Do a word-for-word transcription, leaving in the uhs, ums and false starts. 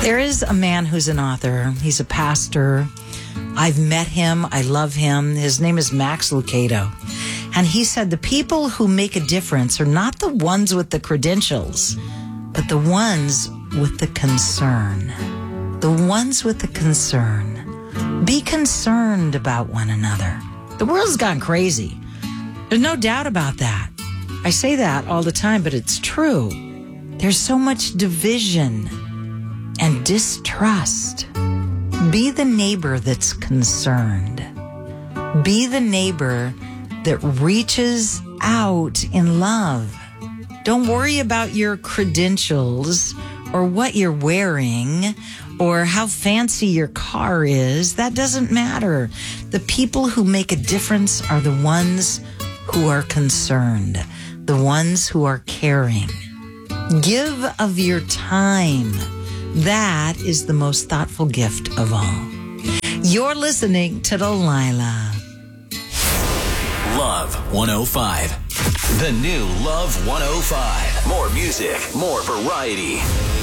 There is a man who's an author. He's a pastor. I've met him. I love him. His name is Max Lucado. And he said the people who make a difference are not the ones with the credentials, but the ones with the concern. The ones with the concern. Be concerned about one another. The world's gone crazy. There's no doubt about that. I say that all the time, but it's true. There's so much division and distrust. Be the neighbor that's concerned. Be the neighbor that reaches out in love. Don't worry about your credentials or what you're wearing or how fancy your car is. That doesn't matter. The people who make a difference are the ones who are concerned, the ones who are caring. Give of your time. That is the most thoughtful gift of all. You're listening to Delilah. Love one oh five. The new Love one oh five. More music, more variety.